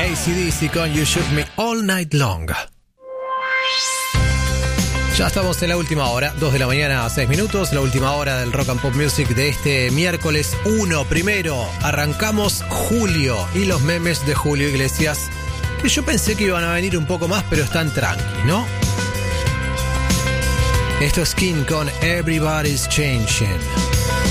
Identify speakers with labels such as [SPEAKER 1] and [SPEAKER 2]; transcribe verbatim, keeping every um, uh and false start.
[SPEAKER 1] A C D C con You Shook Me All Night Long. Ya estamos en la última hora, dos de la mañana a seis minutos, la última hora del Rock and Pop Music de este miércoles uno. Primero, arrancamos julio y los memes de Julio Iglesias, que yo pensé que iban a venir un poco más, pero están tranqui, ¿no? Esto es King con Everybody's Changing.